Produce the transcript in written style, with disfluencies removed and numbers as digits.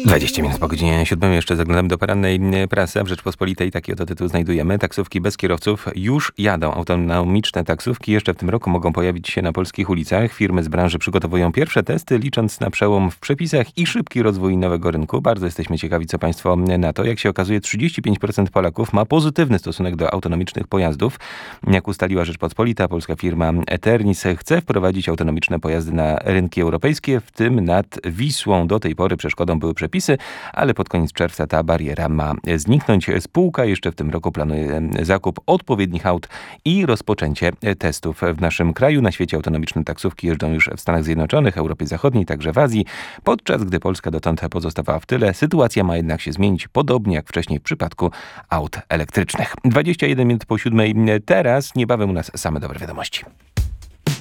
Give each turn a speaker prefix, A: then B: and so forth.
A: 20 minut po godzinie 7 jeszcze zaglądamy do porannej prasy. W Rzeczpospolitej taki oto tytuł znajdujemy. Taksówki bez kierowców już jadą. Autonomiczne taksówki jeszcze w tym roku mogą pojawić się na polskich ulicach. Firmy z branży przygotowują pierwsze testy, licząc na przełom w przepisach i szybki rozwój nowego rynku. Bardzo jesteśmy ciekawi, co państwo na to. Jak się okazuje, 35% Polaków ma pozytywny stosunek do autonomicznych pojazdów. Jak ustaliła Rzeczpospolita, polska firma Eternis chce wprowadzić autonomiczne pojazdy na rynki europejskie, w tym nad Wisłą. Do tej pory przeszkodą były przepisy, ale pod koniec czerwca ta bariera ma zniknąć. Spółka jeszcze w tym roku planuje zakup odpowiednich aut i rozpoczęcie testów w naszym kraju. Na świecie autonomiczne taksówki jeżdżą już w Stanach Zjednoczonych, Europie Zachodniej, także w Azji. Podczas gdy Polska dotąd pozostawała w tyle, sytuacja ma jednak się zmienić, podobnie jak wcześniej w przypadku aut elektrycznych. 21 minut po 7. Teraz niebawem u nas same dobre wiadomości.